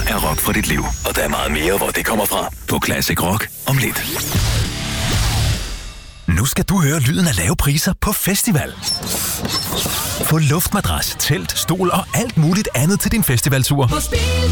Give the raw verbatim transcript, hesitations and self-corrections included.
er rock for dit liv. Og der er meget mere, hvor det kommer fra. På Classic Rock om lidt. Nu skal du høre lyden af lave priser på festival. Få luftmadras, telt, stol og alt muligt andet til din festivaltur.